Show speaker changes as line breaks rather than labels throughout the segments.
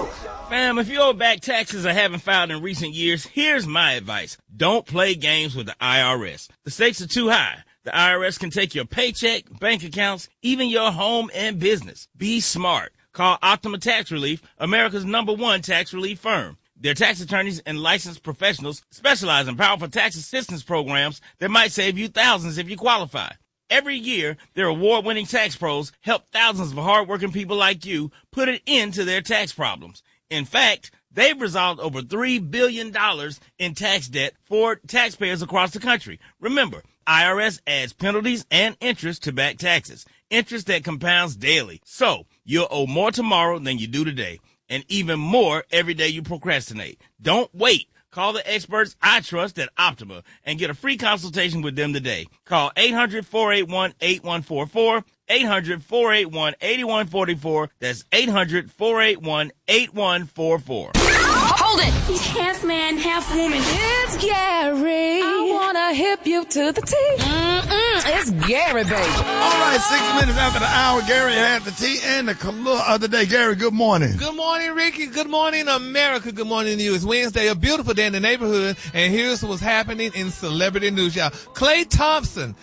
Fam, if you owe back taxes or haven't filed in recent years, here's my advice. Don't play games with the IRS. The stakes are too high. The IRS can take your paycheck, bank accounts, even your home and business. Be smart. Call Optima Tax Relief, America's #1 tax relief firm. Their tax attorneys and licensed professionals specialize in powerful tax assistance programs that might save you thousands if you qualify. Every year, their award-winning tax pros help thousands of hardworking people like you put an end to their tax problems. In fact, they've resolved over $3 billion in tax debt for taxpayers across the country. Remember, IRS adds penalties and interest to back taxes, interest that compounds daily. So, you'll owe more tomorrow than you do today, and even more every day you procrastinate. Don't wait. Call the experts I trust at Optima and get a free consultation with them today. Call 800-481-8144, 800-481-8144. That's 800-481-8144.
Hold it!
He's half man, half woman.
It's Gary. I wanna hip you to the T. It's Gary, baby.
All right, 6 minutes after the hour, Gary had the tea and the color of the day. Gary, good morning.
Good morning, Ricky. Good morning, America. Good morning to you. It's Wednesday, a beautiful day in the neighborhood, and here's what's happening in celebrity news, y'all. Klay Thompson,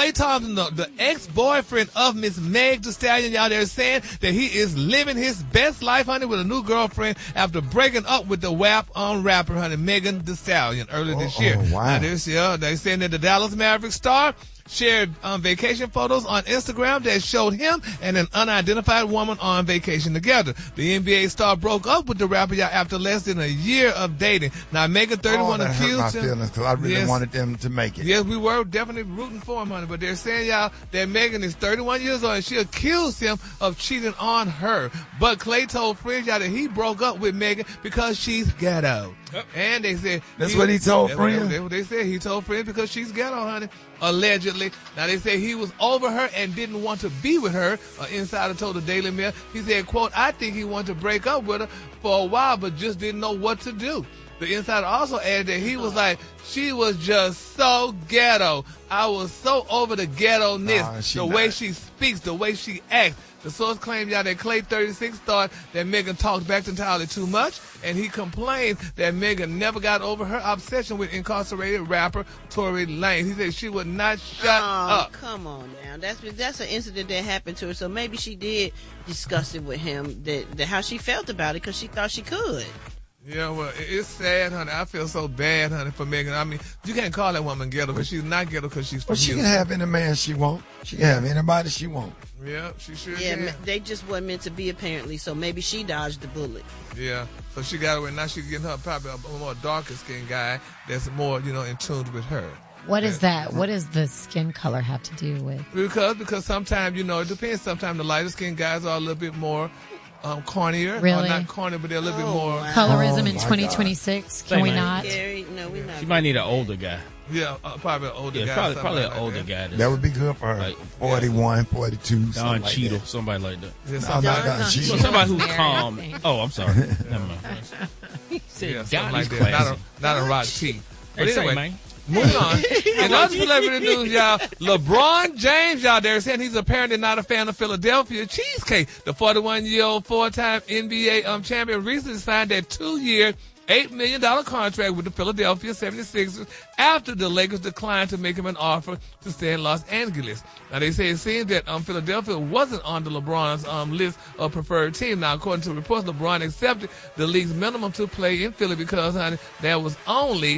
the ex-boyfriend of Miss Meg Thee Stallion, y'all, they're saying that he is living his best life, honey, with a new girlfriend after breaking up with the WAP rapper, honey, Megan Thee Stallion earlier this year.
Oh, wow.
Now, they're saying that the Dallas Mavericks star shared vacation photos on Instagram that showed him and an unidentified woman on vacation together. The NBA star broke up with the rapper after less than a year of dating. Now, Megan 31
that
accused
hurt my
him.
feelings because I really wanted them to make it.
Yes, we were definitely rooting for him, honey. But they're saying, y'all, that Megan is 31 years old and she accused him of cheating on her. But Klay told friends, y'all, that he broke up with Megan because she's ghetto. And they said
that's what he told friends.
That's what they said. He told friends because she's ghetto, honey. Allegedly. Now they say he was over her and didn't want to be with her. An insider told the Daily Mail. He said, quote, I think he wanted to break up with her for a while, but just didn't know what to do. The insider also added that he was like, she was just so ghetto. I was so over the ghetto-ness, the way she speaks, the way she acts. The source claimed, y'all, that Klay 36 thought that Megan talked back entirely too much, and he complained that Megan never got over her obsession with incarcerated rapper Tory Lanez. He said she would not shut up.
Come on now. That's an incident that happened to her, so maybe she did discuss it with him, that how she felt about it, because she thought she could.
Yeah, well, it's sad, honey. I feel so bad, honey, for Megan. I mean, you can't call that woman ghetto, but she's not ghetto because she's from
Well, she can have any man she want. She can have anybody she want.
Yeah, she sure
can.
Yeah,
they just wasn't meant to be, apparently, so maybe she dodged the bullet.
Yeah, so she got away. Now she's getting her probably a more darker-skinned guy that's more, in tune with her.
What is that? What does the skin color have to do with?
Because sometimes, it depends. Sometimes the lighter-skinned guys are a little bit more cornier.
Really?
Or not corny, but they're a little bit more.
Colorism in 2026. Can we not?
Gary, no, we're not.
She might need an older guy.
Yeah, probably an older guy.
Probably an older guy.
That would be good for her. Like 41, 42,
Don Cheadle, somebody like that.
Yeah, Don Cheadle.
Somebody who's calm. Oh, I'm sorry. Never mind. He said Don like that.
Not a rock tea. But
hey,
anyway,
man.
Moving on. In other celebrity news, y'all, LeBron James, y'all, they're saying he's apparently not a fan of Philadelphia cheesecake. The 41-year-old four-time NBA champion recently signed that 2-year, $8 million contract with the Philadelphia 76ers after the Lakers declined to make him an offer to stay in Los Angeles. Now, they say it seems that Philadelphia wasn't on the LeBron's list of preferred team. Now, according to reports, LeBron accepted the league's minimum to play in Philly because, honey, that was only,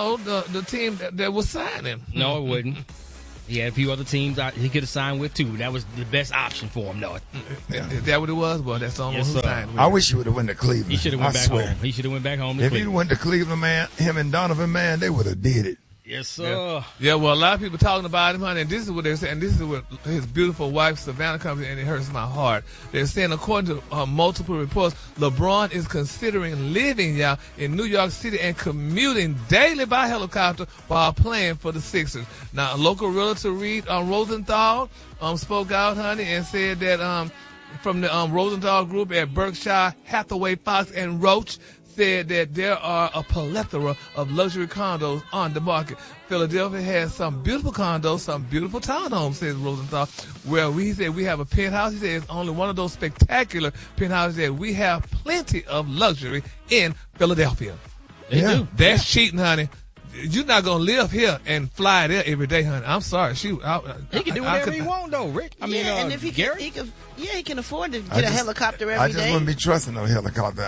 the team that was signing.
No, it wouldn't. He had a few other teams he could have signed with, too. That was the best option for him, though.
Is that what it was? Well, that's the only one who signed with
I wish he would have went to Cleveland.
He should have went back home. He should have went back home to Cleveland.
If he went to Cleveland, man, him and Donovan, man, they would have did it.
Yes, sir.
Yeah, well, a lot of people talking about him, honey, and this is what they're saying. This is what his beautiful wife, Savannah, comes in, and it hurts my heart. They're saying, according to multiple reports, LeBron is considering living, y'all, in New York City and commuting daily by helicopter while playing for the Sixers. Now, a local realtor, Reed Rosenthal, spoke out, honey, and said that from the Rosenthal Group at Berkshire Hathaway, Fox, and Roach said that there are a plethora of luxury condos on the market. Philadelphia has some beautiful condos, some beautiful townhomes, says Rosenthal. Well, he said we have a penthouse. He said it's only one of those spectacular penthouses that we have plenty of luxury in Philadelphia.
They do.
That's cheating, honey. You're not gonna live here and fly there every day, honey. I'm sorry.
He can do whatever he want, though, Rick. I mean,
and if
Gary.
he can afford to get a helicopter every
I just
day.
wouldn't be trusting no helicopter.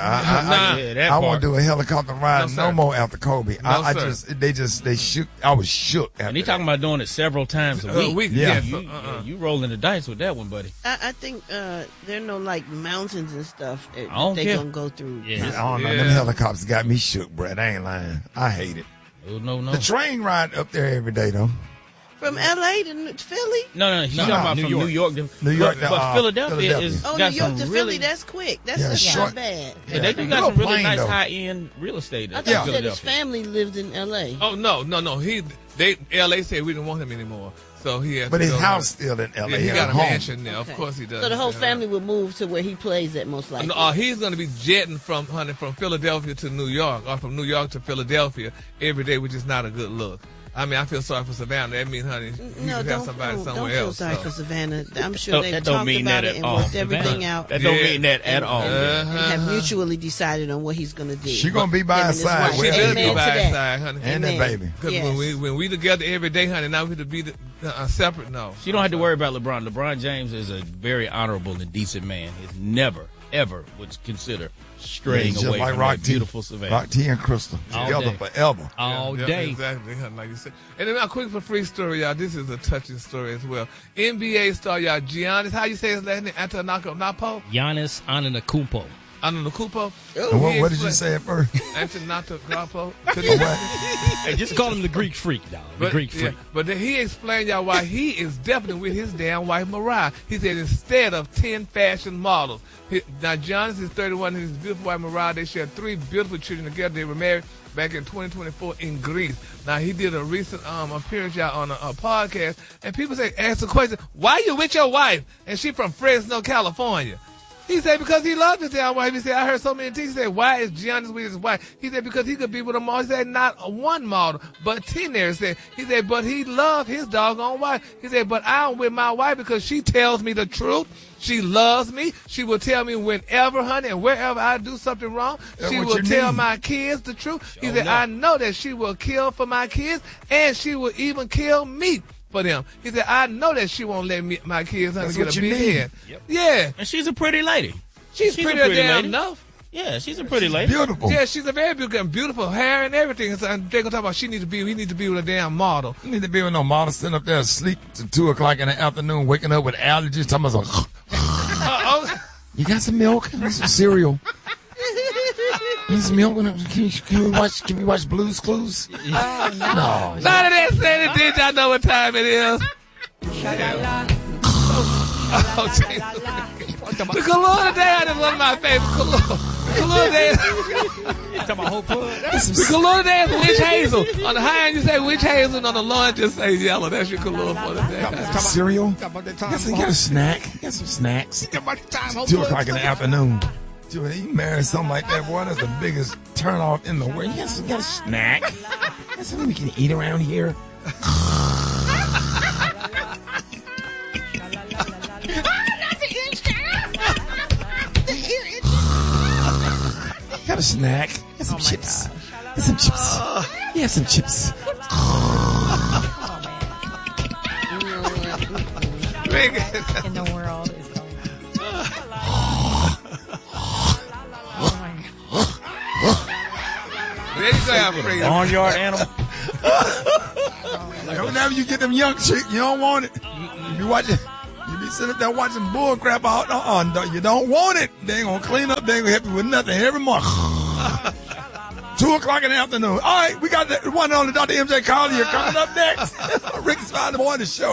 I won't do a helicopter ride no more after Kobe. They shook. I was shook.
And he talking about doing it several times a week.
Yeah.
You rolling the dice with that one, buddy.
I think there are no like mountains and stuff that
don't care.
gonna go through.
Yeah.
I don't know. Them helicopters got me shook, Brett. I ain't lying. I hate it.
Oh, no.
The train ride up there every day, though.
From L.A. to Philly?
No, he's talking about from New York.
New York,
but Philadelphia is
New
got
York
some
to
really.
Philly, that's quick. That's
short.
not bad.
Yeah, they do got some really nice high-end real estate.
I thought you said his family lived in L.A.
Oh no. L.A. said we didn't want him anymore, so he has.
But
to
his
go
house still in L.A.
Yeah, he got a
home.
mansion now. Of course he does.
So the whole family would move to where he plays at most likely.
No, he's going to be jetting from Philadelphia to New York, or from New York to Philadelphia every day, which is not a good look. I mean, I feel sorry for Savannah. That means, honey, you could have somebody somewhere
don't
else.
Feel sorry for Savannah. I'm sure they've
that don't
talked
mean
about
that
it and
at all.
worked everything out.
That don't mean that at all.
And have mutually decided on what he's going to do.
She going to be by his side.
She does be by his side, honey.
And that baby.
Because when we together every day, honey, now we have to be separate. No.
She don't have to worry about LeBron. LeBron James is a very honorable and decent man. He's never, ever would consider straying away from that beautiful Savannah.
Rock T and Crystal together forever.
All day.
Exactly, like you said. And then, quick for free story, y'all. This is a touching story as well. NBA star, y'all, Giannis. How you say his last name? Antetokounmpo?
Giannis Antetokounmpo.
Antetokounmpo.
What did you say at first?
Antetokounmpo.
Hey, just call him the Greek freak, dog. The Greek freak.
But then he explained y'all why he is definitely with his damn wife Mariah. He said instead of 10 fashion models. Now Giannis is 31 and his beautiful wife Mariah, they share 3 beautiful children together. They were married back in 2024 in Greece. Now he did a recent appearance y'all on a podcast, and people ask the question, why you with your wife? And she from Fresno, California. He said because he loved his damn wife. He said, I heard so many things. He said, why is Giannis with his wife? He said, because he could be with a model. He said, not one model, but 10 there. He said, but he loved his doggone wife. He said, but I'm with my wife because she tells me the truth. She loves me. She will tell me whenever, honey, and wherever I do something wrong. She will tell my kids the truth. He said, I know that she will kill for my kids, and she will even kill me for them. He said, I know that she won't let my kids get a big head. Yep. Yeah.
And she's a pretty lady.
She's pretty damn enough.
Yeah, she's a pretty lady.
Beautiful.
Yeah, she's a very beautiful hair and everything. So they're gonna talk about he needs to be with a damn model.
You need to be with no model sitting up there asleep to 2 o'clock in the afternoon, waking up with allergies, talking about some you got some milk? Some cereal. Need some milk? Can we watch Blue's Clues?
Oh, no.
No.
None of that said it, did y'all know what time it is? The Kahlua Day is one of my favorites. Kahlua Day. The Kahlua Day is witch hazel. On the high end, you say witch hazel. On the low end, just say yellow. That's your Kahlua for the day.
Cereal? You got a snack? You got some snacks? 2 o'clock in the afternoon. Dude, you marry something like that, boy, that's the biggest turn off in the world. You got a snack? Got something we can eat around here? Got a snack? Got some chips? Got some chips? Yeah, some chips.
In the world is going
Barnyard animal.
Whenever you get them young chicks, you don't want it. You be sitting up there watching bull crap out. You don't want it. They ain't gonna clean up. They ain't gonna help you with nothing every month. 2 o'clock in the afternoon. All right, we got the one on the Dr. MJ Collier coming up next. Rick's Find the Morning Show.